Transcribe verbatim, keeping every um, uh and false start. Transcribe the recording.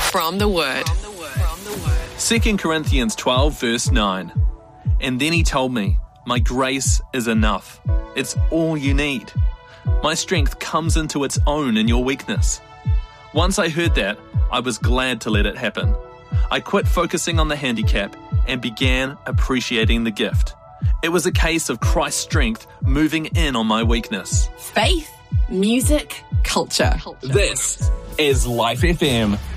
From the Word. Second Corinthians twelve verse nine. And then he told me, my grace is enough. It's all you need. My strength comes into its own in your weakness. Once I heard that, I was glad to let it happen. I quit focusing on the handicap and began appreciating the gift. It was a case of Christ's strength moving in on my weakness. Faith, music, culture. This is Life F M.